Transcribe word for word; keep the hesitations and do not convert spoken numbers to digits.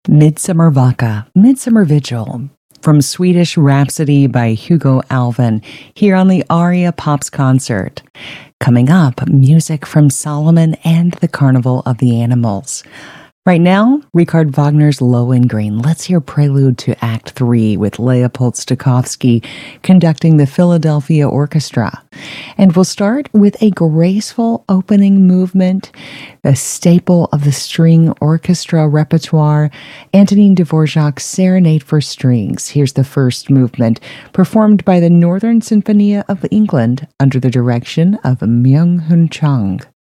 Midsummer Vaka, Midsummer Vigil, from Swedish Rhapsody by Hugo Alvin, here on the Aria Pops concert. Coming up, music from Solomon and the Carnival of the Animals. Right now, Richard Wagner's Lohengrin. Let's hear Prelude to Act Three with Leopold Stokowski conducting the Philadelphia Orchestra. And we'll start with a graceful opening movement, a staple of the string orchestra repertoire, Antonin Dvorak's Serenade for Strings. Here's the first movement, performed by the Northern Sinfonia of England under the direction of Myung-Hun Chung.